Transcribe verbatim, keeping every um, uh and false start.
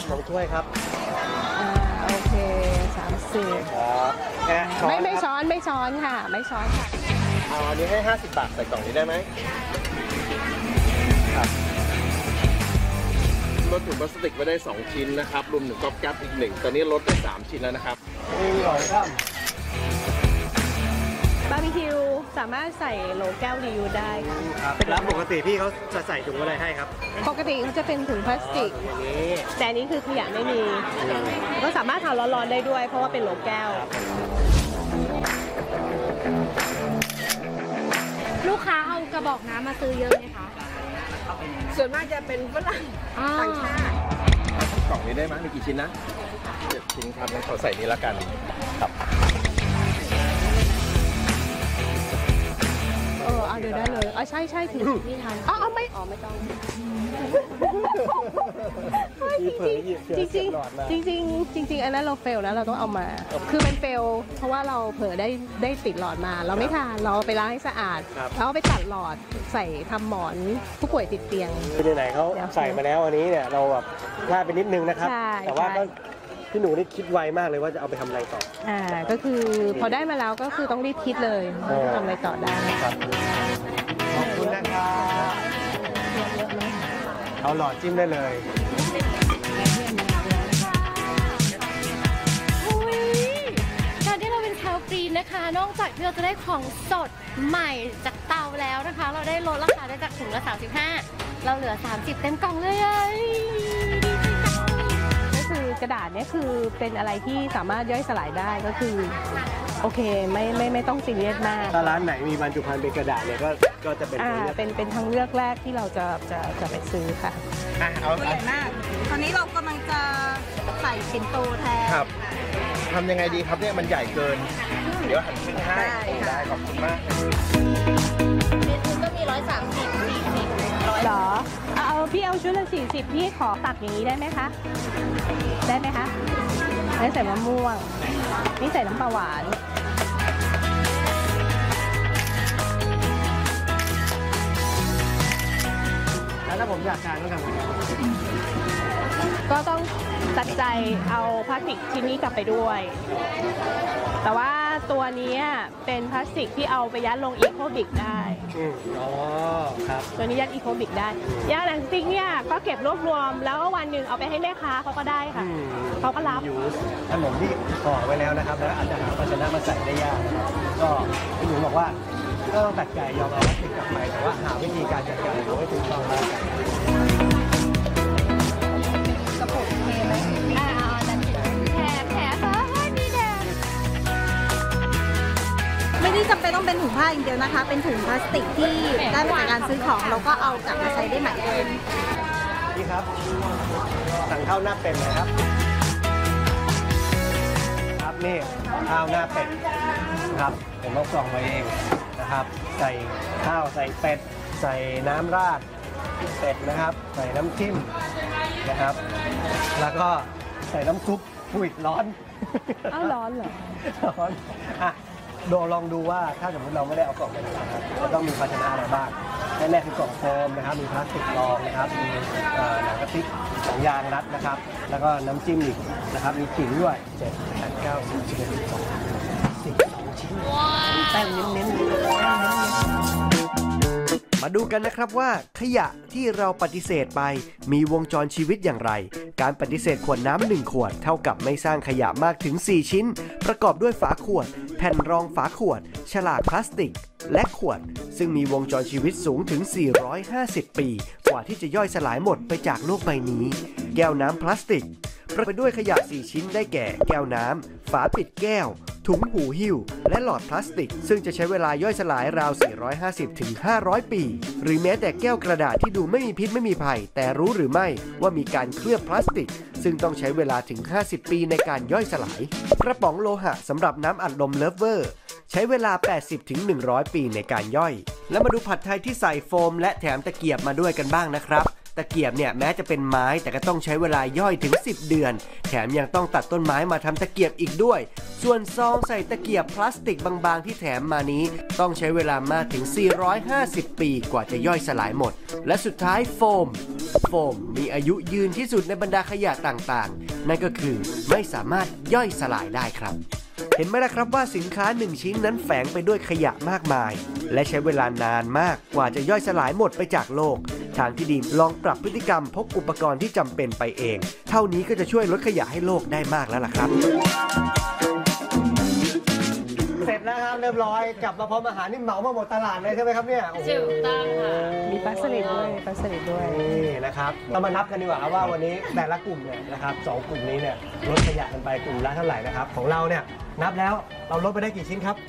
สองถ้วยครับอ่าโอเคสามสิบครับไม่ไม่ช้อนไม่ช้อนค่ะไม่ช้อนค่ะเอาอันนี้ให้ห้าสิบบาทใส่กล่องนี้ได้ไหมครับลดถุงพลาสติกไปได้สองชิ้นนะครับรวมถึงก๊อบแก๊ปอีกหนึ่งตอนนี้ลดได้สามชิ้นแล้วนะครับอร่อยครับบาร์บีคิวสามารถใส่โหลแก้วรีวิวได้ค่ะแล้วปกติพี่เขาจะใส่ถุงอะไรให้ครับปกติเขาจะเป็นถุงพลาสติกแต่อันนี้คือขยะไม่มีก็สามารถทานร้อนๆได้ด้วยเพราะว่าเป็นโหลแก้วลูกค้าเอากระบอกน้ำมาซื้อเยอะไหมคะส่วนมากจะเป็นฝรั่งต่างชาติกล่องนี้ได้ไหมมีกี่ชิ้นนะเจ็ดชิ้นครับงั้นขอใส่นี้ละกันครับเออเอาเดี๋ยวได้เลยอ๋อใช่ใช่ถือนี่ทันอ๋อเอาไม่อ๋อไม่ต้องจริงจริงจริงจริงจริงจริงอันนั้นเราเฟลแล้วเราต้องเอามาคือมันเฟลเพราะว่าเราเผลอได้ได้ติดหลอดมาเราไม่ทานเราไปล้างให้สะอาดแล้วไปตัดหลอดใส่ทำหมอนผู้ป่วยติดเตียงคือไหนเขาใส่มาแล้วอันนี้เนี่ยเราแบบพลาดไปนิดนึงนะครับแต่ว่าก็พี่หนูนี่คิดไวมากเลยว่าจะเอาไปทำอะไรต่ออ่าก็คือพอได้มาแล้วก็คือต้องรีบคิดเลยทำอะไรต่อได้ครับขอบคุณนะครับเอาหลอดจิ้มได้เลยการที่เราเป็นชาวกรีนนะคะนอกจากที่เราจะได้ของสดใหม่จากเตาแล้วนะคะเราได้ลดราคาได้จากถุงละสามสิบห้าเราเหลือสามสิบเต็มกล่องเลยคือกระดาษเนี่ยคือเป็นอะไรที่สามารถย่อยสลายได้ก็คือโอเคไม่ไม่ไม่ต้องซีเรียสมากถ้าร้านไหนมีบรรจุภัณฑ์เป็นกระดาษเนี่ยก็ก็จะเป็นอ่าเป็นเป็นทางเลือกแรกที่เราจะจะจะไปซื้อค่ะอ่ะเอาตัวใหญ่มากตอนนี้เรากำลังจะใส่ปิ่นโตแทนครับทำยังไงดีครับเนี่ยมันใหญ่เกินเดี๋ยวหั่นครึ่งให้ได้ขอบคุณมากเมนูก็มีร้อยสามสิบสี่สิบร้อยหรอเอาพี่เอาชุดละสี่สิบพี่ขอตักอย่างนี้ได้ไหมคะได้ไหมคะนี่ใส่มะม่วงนี่ใส่น้ำปลาหวานแล้วถ้าผมอยากทานต้องทำยังไงก็ต้องตัดใจเอาพลาสติกชิ้นนี้กลับไปด้วยแต่ว่าตัวนี้เป็นพลาสติกที่เอาไปยัดลงอีโคบิกได้อ๋อครับตัวนี้ยัดอีโคบิกได้ยาหนังสติ๊กเนี่ยก็เก็บรวบรวมแล้ววันหนึ่งเอาไปให้แม่ค้าเขาก็ได้ค่ะเขาก็รับขนมที่ห่อไว้แล้วนะครับแล้วอาจจะหาภาชนะมาใส่ได้ยากก็พี่หนูบอกว่าก็ต้องตัดใจยอมเอาพลาสติกกลับไปแต่ว่าหาวิธีการจัดการเอาไว้ถูกต้องแล้วกระปุกเทไหมอ่าแต่แถมแถมเฮ้ยมีแถมไม่ได้จำเป็นต้องเป็นถุงผ้าอย่างเดียวนะคะเป็นถุงพลาสติกที่ได้มาจากการซื้อของเราก็เอากลับมาใช้ได้ใหม่เลยนี่ครับสั่งข้าวหน้าเป็ดนะครับครับนี่ข้าวหน้าเป็ดครับผมเอากล่องมาเองนะครับใส่ข้าวใส่เป็ดใส่น้ำราดเป็ดนะครับใส่น้ำจิ้มนะครับแล้วก็ใส่น้ำซุปอุ้ยร้อนอ้าวร้อนเหรอร้อนอ่ะดูลองดูว่าถ้าสมมติเราไม่ได้เอากล่องไปนะครับเราต้องมีภาชนะอะไรบ้างแรกๆคือกล่องโฟมนะครับมีพลาสติกรองนะครับมีหนังกระติกสองยางรัดนะครับแล้วก็น้ำจิ้มอีกนะครับมีขิงด้วยเจ็ดแปดเก้าสิบสิบเอ็ดสิบสองสิบสองชิ้นแป้งเน้นๆมาดูกันนะครับว่าขยะที่เราปฏิเสธไปมีวงจรชีวิตอย่างไรการปฏิเสธขวดน้ำหนึ่งขวดเท่ากับไม่สร้างขยะมากถึงสี่ชิ้นประกอบด้วยฝาขวดแผ่นรองฝาขวดฉลากพลาสติกและขวดซึ่งมีวงจรชีวิตสูงถึงสี่ร้อยห้าสิบปีกว่าที่จะย่อยสลายหมดไปจากโลกใบนี้แก้วน้ำพลาสติกประกอบไปด้วยขยะสี่ชิ้นได้แก่แก้วน้ำฝาปิดแก้วถุงหูหิ้วและหลอดพลาสติกซึ่งจะใช้เวลาย่อยสลายราวสี่ร้อยห้าสิบถึงห้าร้อยปีหรือแม้แต่แก้วกระดาษที่ดูไม่มีพิษไม่มีภัยแต่รู้หรือไม่ว่ามีการเคลือบพลาสติกซึ่งต้องใช้เวลาถึงห้าสิบปีในการย่อยสลายกระป๋องโลหะสำหรับน้ำอัดลมเลิฟเวอร์ใช้เวลา แปดสิบถึงหนึ่งร้อย ปีในการย่อยแล้วมาดูผัดไทยที่ใส่โฟมและแถมตะเกียบมาด้วยกันบ้างนะครับตะเกียบเนี่ยแม้จะเป็นไม้แต่ก็ต้องใช้เวลาย่อยถึงสิบเดือนแถมยังต้องตัดต้นไม้มาทำตะเกียบอีกด้วยส่วนซองใส่ตะเกียบพลาสติกบางๆที่แถมมานี้ต้องใช้เวลามากถึงสี่ร้อยห้าสิบปีกว่าจะย่อยสลายหมดและสุดท้ายโฟมโฟมมีอายุยืนที่สุดในบรรดาขยะต่างๆนั่นก็คือไม่สามารถย่อยสลายได้ครับเห็นไหมล่ะครับว่าสินค้าหนึ่งชิ้นนั้นแฝงไปด้วยขยะมากมายและใช้เวลานานมากกว่าจะย่อยสลายหมดไปจากโลกทางที่ดีลองปรับพฤติกรรมพกอุปกรณ์ที่จำเป็นไปเองเท่านี้ก็จะช่วยลดขยะให้โลกได้มากแล้วล่ะครับเสร็จแล้วครับเรียบร้อยกลับมาพร้อมอาหารนี่เหมามาหมดตลาดเลยใช่ไหมครับเนี่ยโอ้โหถูกต้องค่ะมีปลาสลิดด้วยปลาสลิดด้วยนี่นะครับเรามานับกันดีกว่าครับว่าวันนี้แต่ละกลุ่มเนี่ยนะครับสองกลุ่มนี้เนี่ยลดขยะกันไปกลุ่มละเท่าไหร่นะครับของเราเนี่ยนับแล้วเราลดไปได้กี่ชิ้นครับ